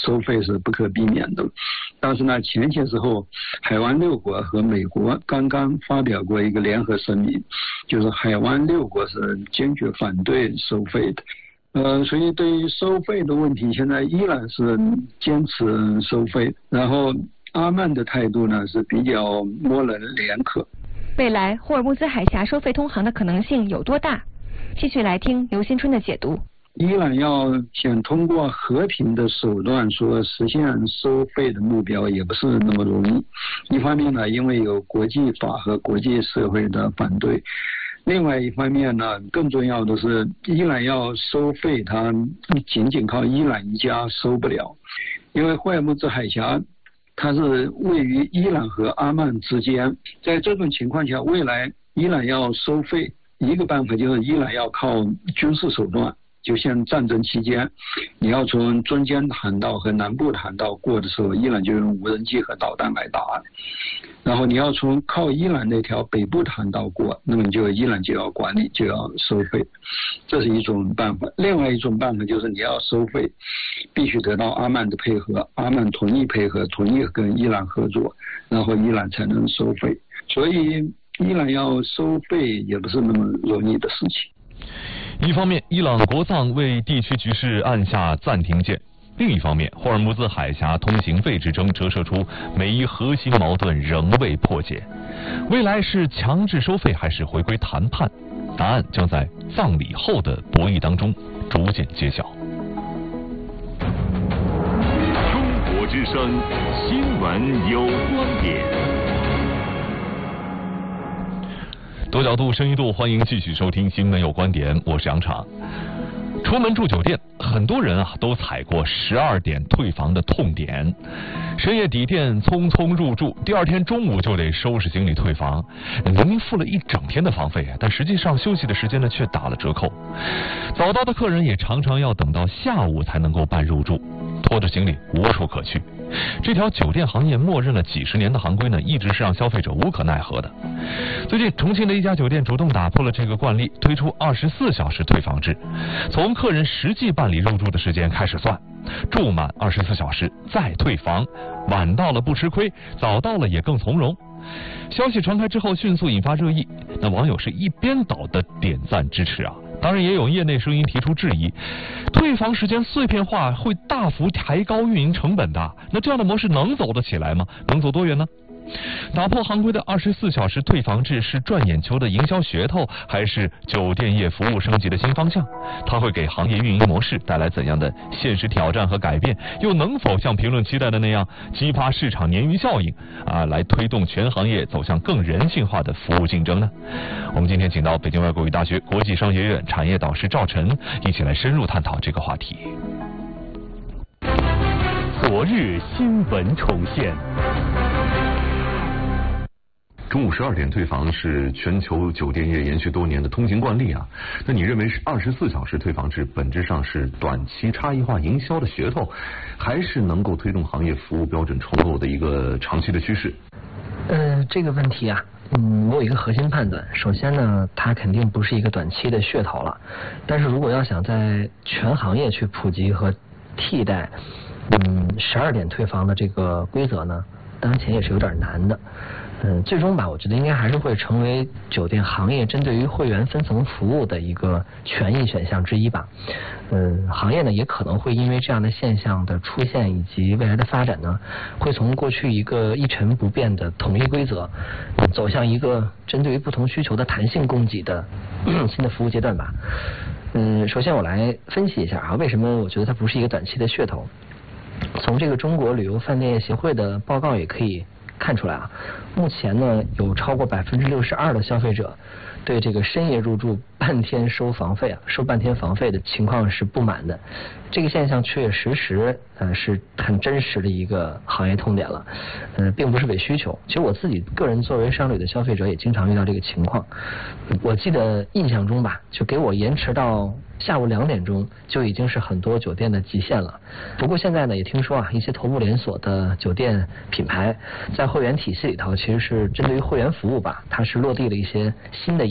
收费是不可避免的。但是呢，前些时候海湾6国和美国刚刚发表过一个联合声明，就是海湾6国是坚决反对收费的。所以对于收费的问题，现在依然是坚持收费，然后阿曼的态度呢是比较模棱两可。 未来霍尔木兹海峡收费通航的可能性有多大？继续来听刘新春的解读。 伊朗要想通过和平的手段说实现收费的目标也不是那么容易。一方面呢，因为有国际法和国际社会的反对；另外一方面呢，更重要的是，伊朗要收费，它仅仅靠伊朗一家收不了，因为霍尔木兹海峡它是位于伊朗和阿曼之间，在这种情况下，未来伊朗要收费，一个办法就是伊朗要靠军事手段。就像战争期间，你要从中间的航道和南部的航道过的时候，伊朗就用无人机和导弹来打。然后你要从靠伊朗那条北部的航道过，那么伊朗就要管理，就要收费，这是一种办法。另外一种办法就是你要收费，必须得到阿曼的配合，阿曼同意配合，同意跟伊朗合作，然后伊朗才能收费。所以伊朗要收费也不是那么容易的事情。 一方面，伊朗国葬为地区局势按下暂停键；另一方面，霍尔木兹海峡通行费之争折射出美伊核心矛盾仍未破解。未来是强制收费还是回归谈判？答案将在葬礼后的博弈当中逐渐揭晓。 中国之声，新闻有观点。 多角度、深一度，欢迎继续收听《新闻有观点》，我是杨昶。出门住酒店，很多人都踩过12点退房的痛点，深夜抵店匆匆入住，第二天中午就得收拾行李退房。明明付了一整天的房费，但实际上休息的时间呢却打了折扣。早到的客人也常常要等到下午才能够办入住，拖着行李无处可去。这条酒店行业默认了几十年的行规呢，一直是让消费者无可奈何的。最近，重庆的一家酒店主动打破了这个惯例，推出24小时退房制，从客人实际办理入住的时间开始算，住满24小时再退房，晚到了不吃亏，早到了也更从容。消息传开之后，迅速引发热议，那网友是一边倒的点赞支持啊。当然也有业内声音提出质疑，退房时间碎片化会大幅抬高运营成本的，那这样的模式能走得起来吗？能走多远呢？打破行规的24小时退房制是赚眼球的营销噱头，还是酒店业服务升级的新方向？它会给行业运营模式带来怎样的现实挑战和改变？又能否像评论期待的那样激发市场鲶鱼效应来推动全行业走向更人性化的服务竞争呢？我们今天请到北京外国语大学国际商学院产业导师赵晨，一起来深入探讨这个话题。 昨日新闻重现。 中午12点退房是全球酒店业延续多年的通行惯例啊。那你认为是24小时退房制本质上是短期差异化营销的噱头，还是能够推动行业服务标准重构的一个长期的趋势？ 这个问题啊，我有一个核心判断。首先呢，它肯定不是一个短期的噱头了。但是如果要想在全行业去普及和替代12点退房的这个规则呢，当然前也是有点难的。最终吧，我觉得应该还是会成为酒店行业针对于会员分层服务的一个权益选项之一吧。行业呢也可能会因为这样的现象的出现以及未来的发展呢，会从过去一个一成不变的统一规则，走向一个针对于不同需求的弹性供给的新的服务阶段吧。首先我来分析一下为什么我觉得它不是一个短期的噱头。从这个中国旅游饭店业协会的报告也可以看出来目前呢有超过62%的消费者对这个深夜入住半天收房费收半天房费的情况是不满的。这个现象确确实实是很真实的一个行业痛点了，并不是伪需求。其实我自己个人作为商旅的消费者也经常遇到这个情况。我记得印象中吧，就给我延迟到下午2点钟就已经是很多酒店的极限了。不过现在呢也听说一些头部连锁的酒店品牌在会员体系里头其实是针对于会员服务吧，它是落地了一些新的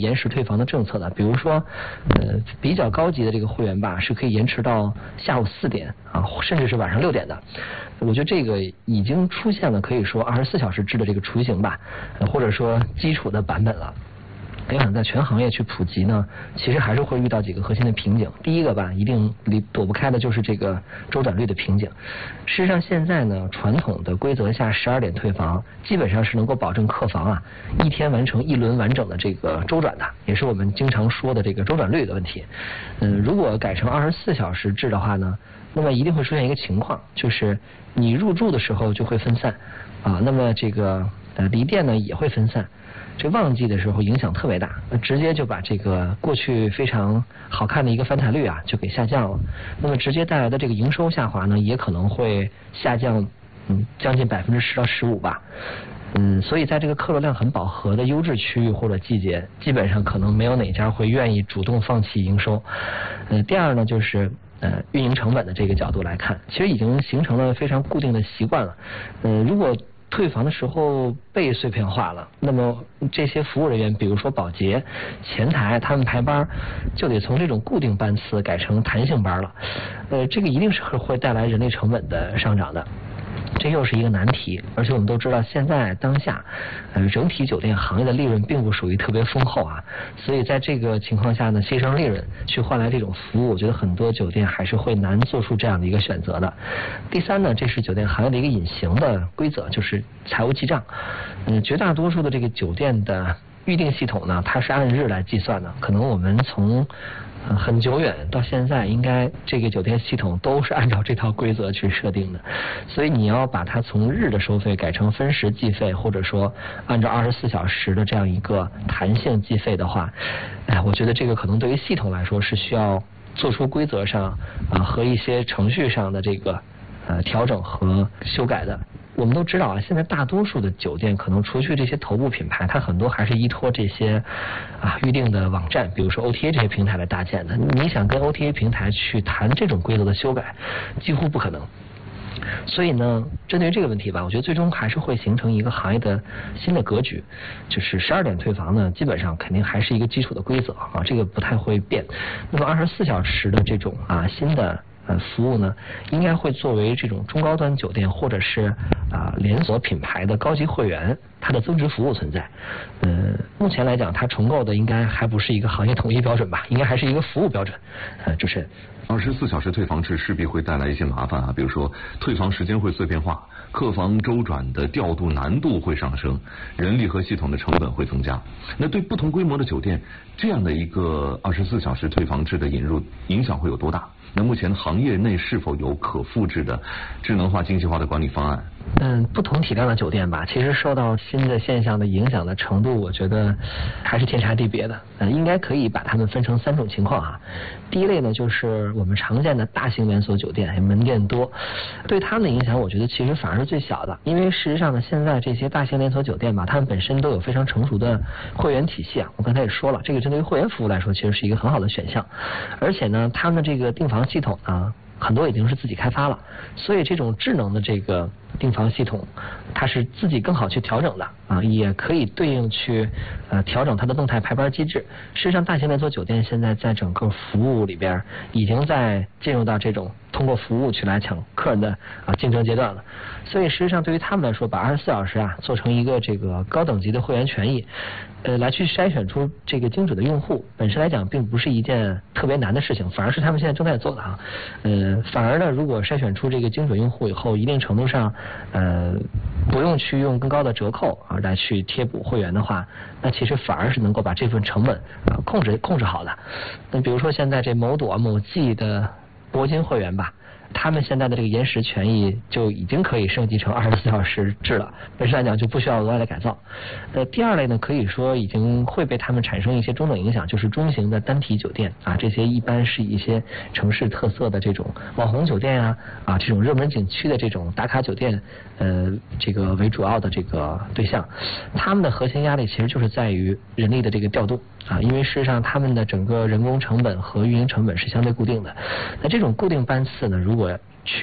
延时退房的政策的，比如说比较高级的这个会员吧，是可以延迟到下午4点啊，甚至是晚上6点的。我觉得这个已经出现了可以说24小时制的这个雏形吧，或者说基础的版本了。要想在全行业去普及呢，其实还是会遇到几个核心的瓶颈。第一个吧，一定躲不开的就是这个周转率的瓶颈。事实上，现在呢，传统的规则下12点退房，基本上是能够保证客房啊一天完成1轮完整的这个周转的，也是我们经常说的这个周转率的问题。如果改成24小时制的话呢，那么一定会出现一个情况，就是你入住的时候就会分散啊，那么这个离店呢也会分散。这旺季的时候影响特别大，直接就把这个过去非常好看的一个翻台率啊就给下降了。那么直接带来的这个营收下滑呢，也可能会下降将近10%到15%吧。所以在这个客流量很饱和的优质区域或者季节，基本上可能没有哪家会愿意主动放弃营收。第二呢，就是运营成本的这个角度来看，其实已经形成了非常固定的习惯了。如果退房的时候被碎片化了，那么这些服务人员，比如说保洁、前台，他们排班就得从这种固定班次改成弹性班了。这个一定是会带来人力成本的上涨的。这又是一个难题，而且我们都知道，现在当下，整体酒店行业的利润并不属于特别丰厚啊，所以在这个情况下呢，牺牲利润去换来这种服务，我觉得很多酒店还是会难做出这样的一个选择的。第三呢，这是酒店行业的一个隐形的规则，就是财务记账。绝大多数的这个酒店的预订系统呢，它是按日来计算的，可能我们从很久远到现在，应该这个酒店系统都是按照这套规则去设定的，所以你要把它从日的收费改成分时计费，或者说按照24小时的这样一个弹性计费的话，我觉得这个可能对于系统来说是需要做出规则上和一些程序上的这个调整和修改的。我们都知道啊，现在大多数的酒店可能除去这些头部品牌，它很多还是依托这些预订的网站，比如说 OTA 这些平台来搭建的。你想跟 OTA 平台去谈这种规则的修改，几乎不可能。所以呢，针对这个问题吧，我觉得最终还是会形成一个行业的新的格局，就是12点退房呢，基本上肯定还是一个基础的规则啊，这个不太会变。那么24小时的这种新的服务呢，应该会作为这种中高端酒店或者是连锁品牌的高级会员，它的增值服务存在。目前来讲，它重构的应该还不是一个行业统一标准吧，应该还是一个服务标准。主持人 ，24小时退房制势必会带来一些麻烦啊，比如说退房时间会碎片化，客房周转的调度难度会上升，人力和系统的成本会增加。那对不同规模的酒店，这样的一个24小时退房制的引入，影响会有多大？那目前行业内是否有可复制的智能化、精细化的管理方案？ 不同体量的酒店吧，其实受到新的现象的影响的程度，我觉得还是天差地别的。应该可以把它们分成3种情况啊。第一类呢，就是我们常见的大型连锁酒店，门店多，对他们的影响，我觉得其实反而是最小的。因为事实上呢，现在这些大型连锁酒店吧，他们本身都有非常成熟的会员体系啊。我刚才也说了，这个针对于会员服务来说，其实是一个很好的选项。而且呢，他们这个订房系统呢，很多已经是自己开发了，所以这种智能的这个订房系统，它是自己更好去调整的也可以对应去调整它的动态排班机制。事实上，大型连锁酒店现在在整个服务里边已经在进入到这种通过服务去来抢客人的竞争阶段了。所以实际上对于他们来说，把24小时做成一个这个高等级的会员权益，来去筛选出这个精准的用户，本身来讲并不是一件特别难的事情，反而是他们现在正在做的反而呢，如果筛选出这个精准用户以后，一定程度上不用去用更高的折扣来去贴补会员的话，那其实反而是能够把这份成本控制好的。那比如说现在这某朵某季的铂金会员吧，他们现在的这个延时权益就已经可以升级成24小时制了，本身来讲就不需要额外的改造。第二类呢，可以说已经会被他们产生一些中等影响，就是中型的单体酒店这些一般是一些城市特色的这种网红酒店这种热门景区的这种打卡酒店这个为主要的这个对象，他们的核心压力其实就是在于人力的这个调度因为事实上他们的整个人工成本和运营成本是相对固定的。那这种固定班次呢，如果去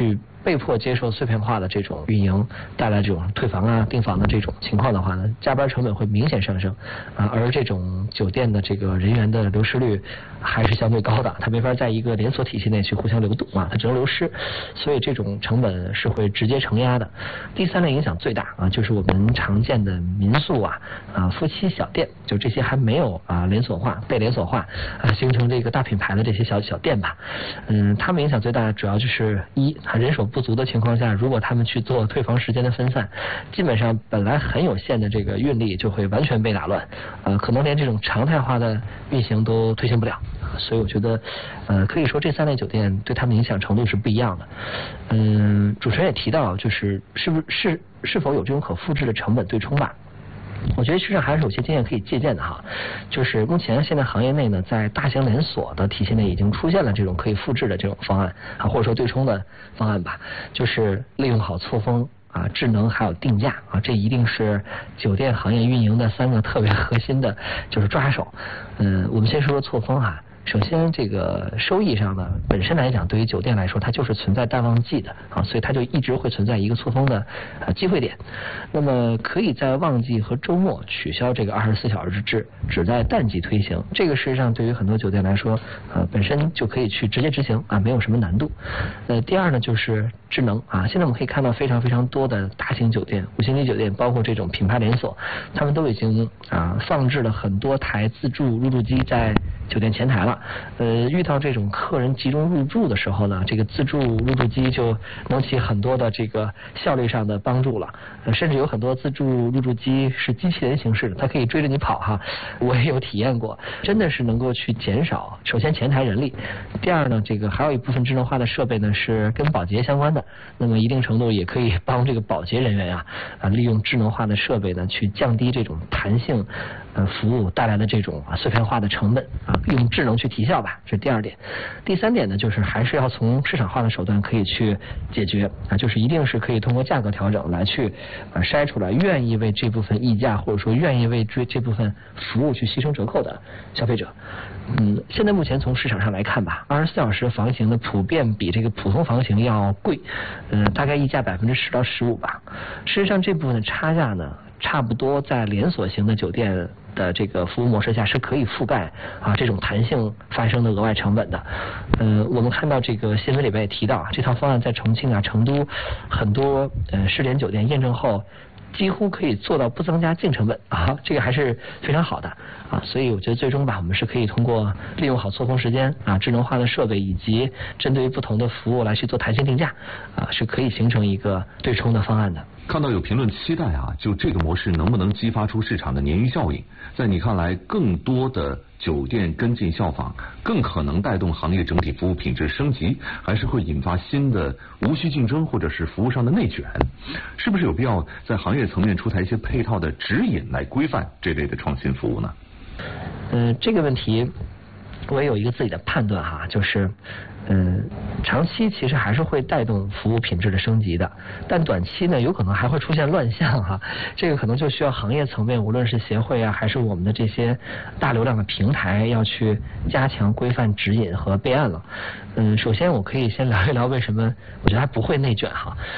被迫接受碎片化的这种运营带来这种退房啊、订房的这种情况的话呢，加班成本会明显上升而这种酒店的这个人员的流失率还是相对高的，它没法在一个连锁体系内去互相流动它只能流失，所以这种成本是会直接承压的。第三类影响最大就是我们常见的民宿夫妻小店，就这些还没有连锁化、被连锁化形成这个大品牌的这些小店吧。他们影响最大的主要就是人手不足的情况下，如果他们去做退房时间的分散，基本上本来很有限的这个运力就会完全被打乱，可能连这种常态化的运行都推行不了。所以我觉得可以说这三类酒店对他们影响程度是不一样的。主持人也提到，就是是否有这种可复制的成本对冲吧。我觉得实际上还是有些经验可以借鉴的就是目前现在行业内呢，在大型连锁的体系内已经出现了这种可以复制的这种方案或者说对冲的方案吧，就是利用好错峰智能还有定价这一定是酒店行业运营的3个特别核心的就是抓手。我们先说说错峰首先，这个收益上呢，本身来讲，对于酒店来说，它就是存在淡旺季的所以它就一直会存在一个错峰的机会点。那么可以在旺季和周末取消这个24小时制，只在淡季推行。这个事实上对于很多酒店来说，本身就可以去直接执行没有什么难度。第二呢，就是智能现在我们可以看到非常非常多的大型酒店、5星级酒店，包括这种品牌连锁，他们都已经放置了很多台自助入住机在酒店前台了。遇到这种客人集中入住的时候呢，这个自助入住机就能起很多的这个效率上的帮助了。甚至有很多自助入住机是机器人形式的，它可以追着你跑我也有体验过，真的是能够去减少首先前台人力，第二呢，这个还有一部分智能化的设备呢是跟保洁相关的，那么一定程度也可以帮这个保洁人员利用智能化的设备呢去降低这种弹性服务带来的这种碎片化的成本用智能去提效吧，这是第二点。第三点呢，就是还是要从市场化的手段可以去解决就是一定是可以通过价格调整来去筛出来愿意为这部分溢价或者说愿意为这部分服务去牺牲折扣的消费者。现在目前从市场上来看吧，24小时房型的普遍比这个普通房型要贵，大概溢价10%到15%吧。事实上这部分的差价呢，差不多在连锁型的酒店的这个服务模式下是可以覆盖这种弹性发生的额外成本的。我们看到这个新闻里边也提到这套方案在重庆成都很多试点酒店验证后几乎可以做到不增加净成本这个还是非常好的所以我觉得最终吧，我们是可以通过利用好错峰时间智能化的设备以及针对于不同的服务来去做弹性定价是可以形成一个对冲的方案的。 看到有评论期待就这个模式能不能激发出市场的鲶鱼效应？在你看来，更多的酒店跟进效仿，更可能带动行业整体服务品质升级，还是会引发新的无序竞争或者是服务上的内卷？是不是有必要在行业层面出台一些配套的指引来规范这类的创新服务呢？ 这个问题我也有一个自己的判断就是长期其实还是会带动服务品质的升级的，但短期呢有可能还会出现乱象这个可能就需要行业层面，无论是协会还是我们的这些大流量的平台要去加强规范指引和备案了。首先我可以先聊一聊为什么我觉得还不会内卷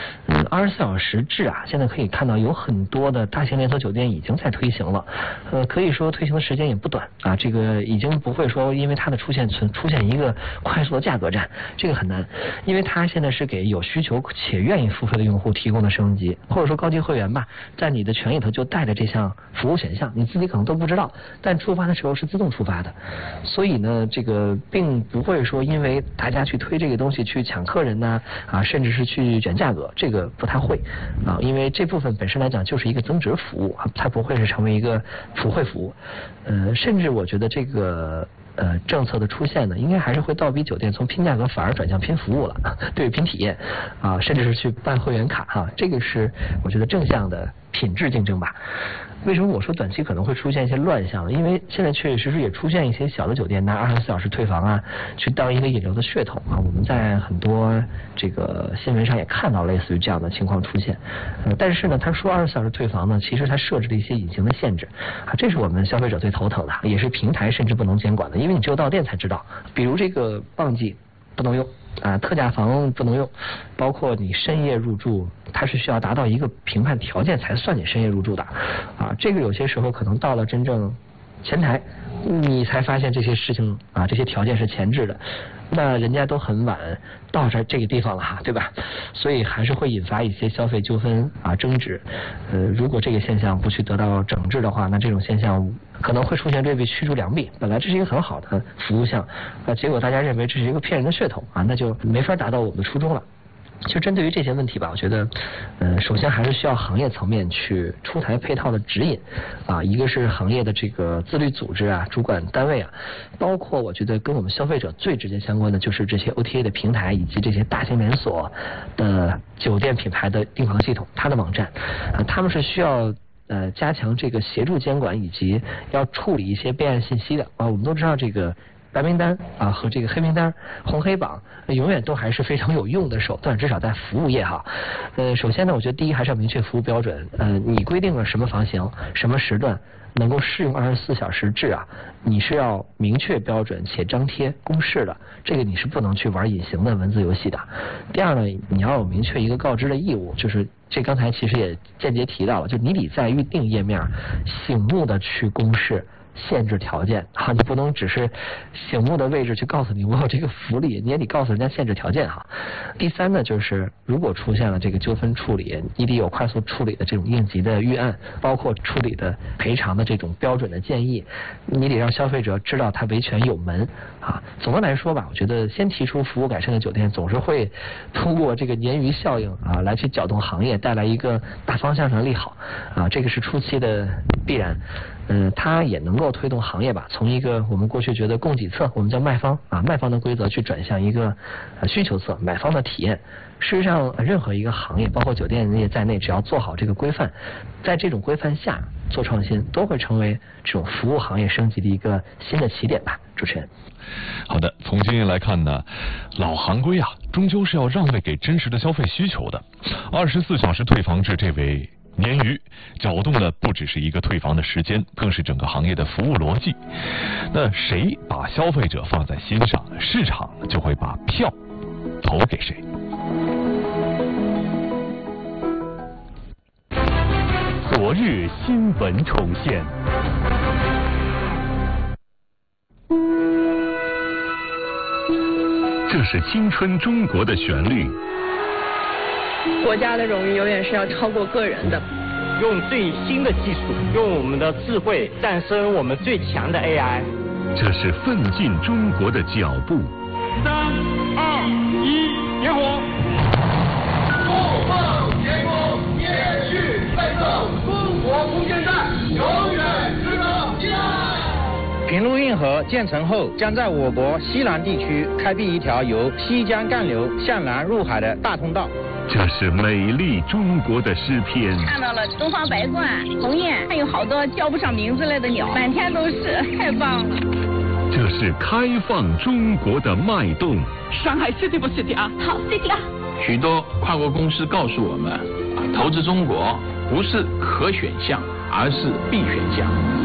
24小时制现在可以看到有很多的大型连锁酒店已经在推行了，可以说推行的时间也不短这个已经不会说因为它的出现一个快速的价格战，这个很难，因为它现在是给有需求且愿意付费的用户提供的升级，或者说高级会员吧，在你的权里头就带着这项服务选项，你自己可能都不知道，但出发的时候是自动出发的，所以呢这个并不会说因为大家去推这个东西去抢客人甚至是去卷价格，这个不太会因为这部分本身来讲就是一个增值服务它不会是成为一个普惠服务。甚至我觉得这个政策的出现呢，应该还是会倒逼酒店从拼价格反而转向拼服务了，对，拼体验甚至是去办会员卡这个是我觉得正向的品质竞争吧。为什么我说短期可能会出现一些乱象呢？因为现在确确实实也出现一些小的酒店拿24小时退房去当一个引流的噱头我们在很多这个新闻上也看到类似于这样的情况出现。但是呢，他说24小时退房呢，其实他设置了一些隐形的限制这是我们消费者最头疼的，也是平台甚至不能监管的，因为你只有到店才知道。比如这个旺季不能用特价房不能用，包括你深夜入住，它是需要达到一个评判条件才算你深夜入住的这个有些时候可能到了真正前台，你才发现这些事情这些条件是前置的，那人家都很晚到这个地方了对吧？所以还是会引发一些消费纠纷争执。如果这个现象不去得到整治的话，那这种现象可能会出现这被驱逐良币。本来这是一个很好的服务项，结果大家认为这是一个骗人的噱头那就没法达到我们的初衷了。其实针对于这些问题吧，我觉得首先还是需要行业层面去出台配套的指引一个是行业的这个自律组织主管单位包括我觉得跟我们消费者最直接相关的就是这些 OTA 的平台以及这些大型连锁的酒店品牌的订房系统，它的网站他们是需要加强这个协助监管以及要处理一些备案信息的我们都知道这个白名单和这个黑名单、红黑榜永远都还是非常有用的手段，至少在服务业首先呢，我觉得第一还是要明确服务标准。你规定了什么房型、什么时段能够适用24小时制你是要明确标准且张贴公示的，这个你是不能去玩隐形的文字游戏的。第二呢，你要有明确一个告知的义务，就是这刚才其实也间接提到了，就你得在预定页面醒目的去公示限制条件你不能只是醒目的位置去告诉你我有这个福利，你也得告诉人家限制条件第三呢，就是如果出现了这个纠纷处理，你得有快速处理的这种应急的预案，包括处理的赔偿的这种标准的建议，你得让消费者知道他维权有门总的来说吧，我觉得先提出服务改善的酒店总是会通过这个鲶鱼效应来去搅动行业，带来一个大方向上的利好这个是初期的必然。它也能够推动行业吧，从一个我们过去觉得供给侧，我们叫卖方卖方的规则，去转向一个需求侧，买方的体验。事实上，任何一个行业，包括酒店业在内，只要做好这个规范，在这种规范下做创新，都会成为这种服务行业升级的一个新的起点吧。主持人， 好的，从经验来看呢，老行规终究是要让位给真实的消费需求的。24小时退房制这位鲶鱼搅动的不只是一个退房的时间，更是整个行业的服务逻辑。那谁把消费者放在心上，市场就会把票投给谁。 昨日新闻重现。这是青春中国的旋律。 国家的荣誉永远是要超过个人的。 用最新的技术，用我们的智慧战胜我们最强的 AI。 这是奋进中国的脚步。 3、2、1，点火！怒放天空，延续奋斗，中国无限战，永远值得期待。 平陆运河建成后，将在我国西南地区开辟一条由西江干流向南入海的大通道。 这是美丽中国的诗篇。 看到了东方白鹳、鸿雁，还有好多叫不上名字类的鸟，满天都是，太棒了。 这是开放中国的脉动。 上海 City 不 City 好 City 许多跨国公司告诉我们，投资中国不是可选项，而是必选项。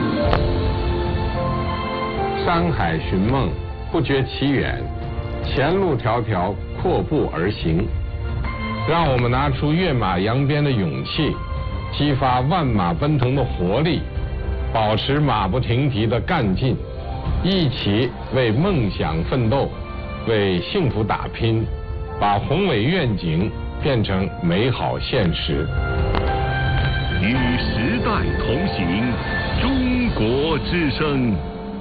山海寻梦，不觉其远，前路迢迢，阔步而行。让我们拿出跃马扬鞭的勇气，激发万马奔腾的活力，保持马不停蹄的干劲，一起为梦想奋斗，为幸福打拼，把宏伟愿景变成美好现实。 与时代同行，中国之声。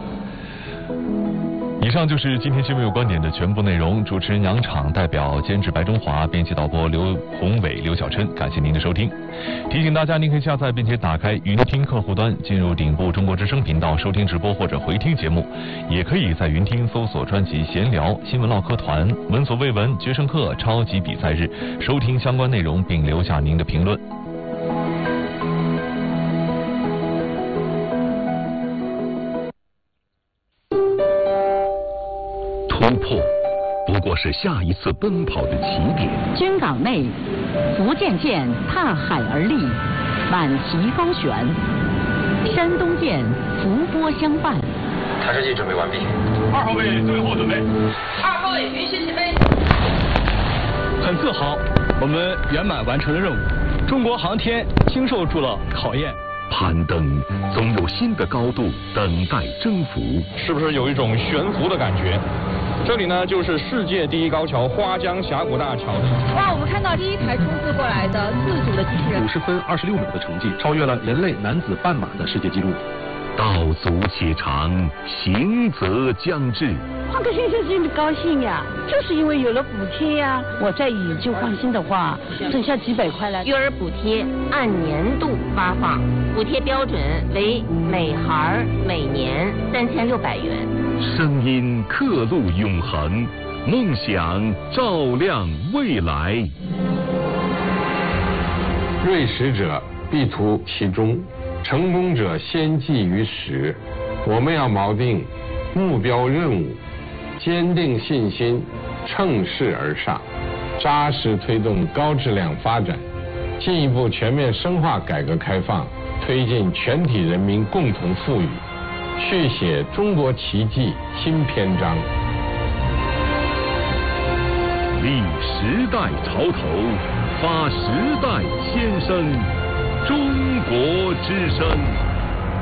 以上就是今天新闻有观点的全部内容。主持人杨昶，代表监制白中华，编辑导播刘宏伟、刘小琛，感谢您的收听。提醒大家，您可以下载并且打开云听客户端，进入顶部中国之声频道收听直播或者回听节目，也可以在云听搜索专辑闲聊、新闻唠嗑团、闻所未闻、决胜课、超级比赛日，收听相关内容并留下您的评论。 突破不过是下一次奔跑的起点。 军港内，福建舰踏海而立，满旗高悬；山东舰伏波相伴。 探视器准备完毕。 2号位最后准备。 2号位允许起飞。 很自豪，我们圆满完成了任务。中国航天经受住了考验。 攀登总有新的高度等待征服， 是不是有一种悬浮的感觉？这里呢，就是世界第一高桥花江峡谷大桥。 哇，我们看到第一台冲刺过来的自主的机器人， 50分26秒的成绩，超越了人类男子半马的世界纪录。 道阻且长，行则将至。 换个先生心里高兴呀，就是因为有了补贴呀。我再以旧换新的话，省下几百块来。 育儿补贴按年度发放，补贴标准为每孩每年3600元。 声音刻录永恒，梦想照亮未来。 锐识者必图其中，成功者先记于始。我们要锚定目标任务，坚定信心，乘势而上，扎实推动高质量发展，进一步全面深化改革开放，推进全体人民共同富裕，续写中国奇迹新篇章。 立时代潮头，发时代先声，中国之声。